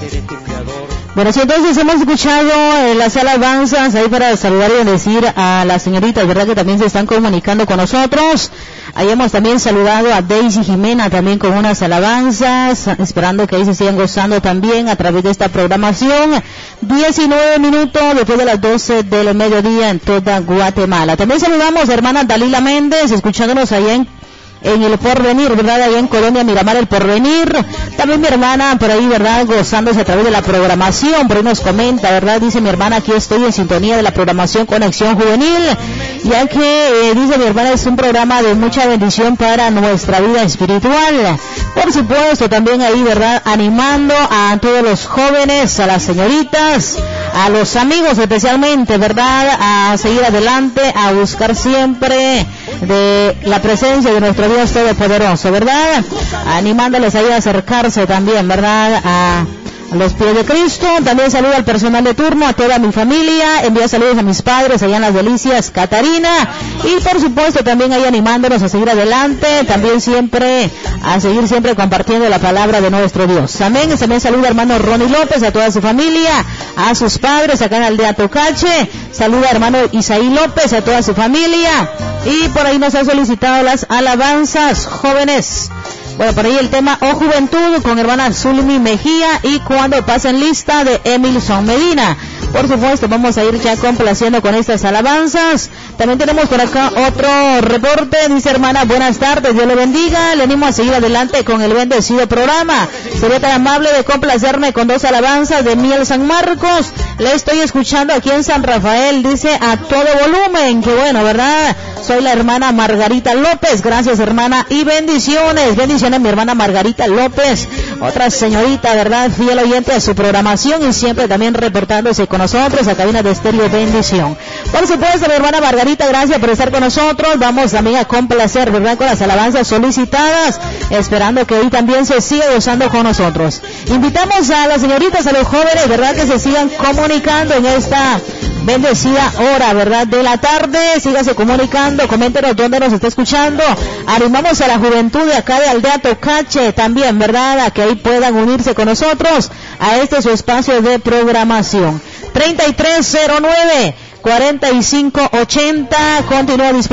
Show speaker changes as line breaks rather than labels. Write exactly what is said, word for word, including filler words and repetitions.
Bueno, sí, entonces hemos escuchado eh, las alabanzas ahí para saludar y bendecir a las señoritas, ¿verdad? Que también se están comunicando con nosotros. Ahí hemos también saludado a Daisy Jimena también con unas alabanzas, esperando que ahí se sigan gozando también a través de esta programación. diecinueve minutos después de las doce del mediodía en toda Guatemala. También saludamos a hermana Dalila Méndez, escuchándonos allá en en el Porvenir, ¿verdad? Allá en Colonia Miramar, el Porvenir. También mi hermana por ahí, ¿verdad? Gozándose a través de la programación, por ahí nos comenta, ¿verdad? Dice mi hermana, aquí estoy en sintonía de la programación Conexión Juvenil, ya que, eh, dice mi hermana, es un programa de mucha bendición para nuestra vida espiritual. Por supuesto, también ahí, ¿verdad? Animando a todos los jóvenes, a las señoritas, a los amigos especialmente, ¿verdad? A seguir adelante, a buscar siempre de la presencia de nuestro Dios Todopoderoso, ¿verdad? Animándoles ahí a acercarse también, ¿verdad? A los pies de Cristo. También saludo al personal de turno, a toda mi familia, envío saludos a mis padres allá en Las Delicias, Catarina, y por supuesto también ahí animándonos a seguir adelante, también siempre, a seguir siempre compartiendo la palabra de nuestro Dios. Amén. También saludo a hermano Ronnie López, a toda su familia, a sus padres acá en Aldea Tocache, saluda a hermano Isaí López, a toda su familia, y por ahí nos han solicitado las alabanzas jóvenes. Bueno, por ahí el tema O Juventud con hermana Zulmi Mejía y Cuando Pasen Lista de Emilson Medina. Por supuesto, vamos a ir ya complaciendo con estas alabanzas. También tenemos por acá otro reporte. Dice hermana, buenas tardes, Dios le bendiga. Le animo a seguir adelante con el bendecido programa. Sería tan amable de complacerme con dos alabanzas de Miel San Marcos. Le estoy escuchando aquí en San Rafael, dice a todo volumen. Qué bueno, ¿verdad? Soy la hermana Margarita López. Gracias, hermana, y bendiciones. Bendiciones, mi hermana Margarita López. Otra señorita, ¿verdad? Fiel oyente a su programación y siempre también reportándose con nosotros a cabina de Estéreo Bendición. Por supuesto, mi hermana Margarita, gracias por estar con nosotros. Vamos también a complacer, ¿verdad? Con las alabanzas solicitadas, esperando que hoy también se siga gozando con nosotros. Invitamos a las señoritas, a los jóvenes, ¿verdad? Que se sigan comunicando en esta bendecida hora, ¿verdad? De la tarde, sígase comunicando, coméntenos dónde nos está escuchando. Animamos a la juventud de acá de Aldea Tocache también, ¿verdad? A que ahí puedan unirse con nosotros a este su espacio de programación. treinta y tres cero nueve, cuarenta y cinco ochenta, continúa disponible.